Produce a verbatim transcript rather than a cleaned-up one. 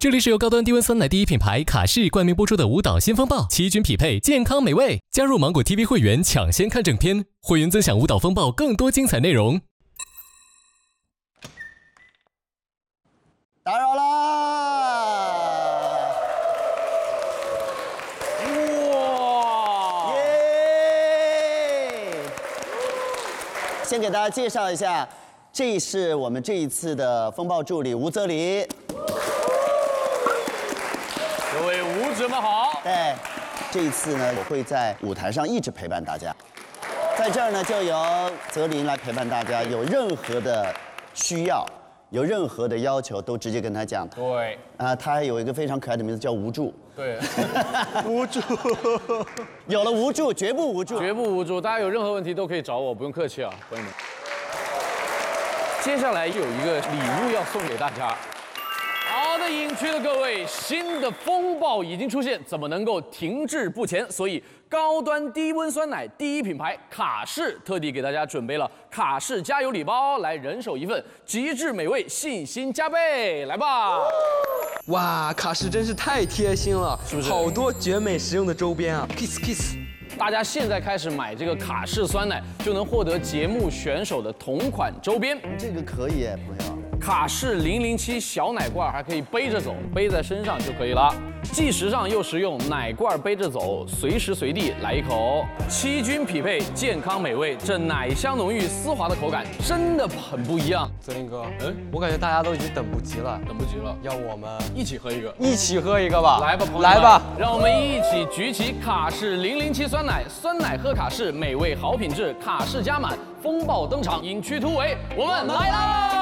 这里是由高端低温酸奶第一品牌卡士冠名播出的舞蹈新风暴，七军匹配，健康美味。加入芒果 T V 会员，抢先看正片，会员尊享舞蹈风暴更多精彩内容。 打扰啦！哇！耶！先给大家介绍一下，这是我们这一次的风暴助理吴泽林。 各位舞者们好。 对，这一次呢，我会在舞台上一直陪伴大家。在这儿呢，就由泽林来陪伴大家，有任何的需要。有任何的要求都直接跟他讲。 对。 啊，他还有一个非常可爱的名字叫无助。 对。 无助。有了无助，绝不无助。 绝不无助，大家有任何问题都可以找我，不用客气啊，朋友们。接下来有一个礼物要送给大家。好的，影区的各位，新的风暴已经出现，怎么能够停滞不前？所以高端低温酸奶第一品牌卡士特地给大家准备了卡士加油礼包，来人手一份，极致美味，信心加倍，来吧！ 哇，卡士真是太贴心了， 是不是？ 好多绝美实用的周边啊 ，kiss kiss。 大家现在开始买这个卡士酸奶，就能获得节目选手的同款周边。 这个可以，朋友。 卡士零零七小奶罐还可以背着走，背在身上就可以了，既时尚又实用，奶罐背着走，随时随地来一口。七军匹配，健康美味，这奶香浓郁、丝滑的口感真的很不一样。 泽林哥，嗯，我感觉大家都已经等不及了， 等不及了， 要我们一起喝一个， 一起喝一个吧。 来吧，朋友们， 来吧， 让我们一起举起卡士零零七酸奶，酸奶喝卡士，美味好品质，卡士加满，风暴登场，影区突围，我们来啦！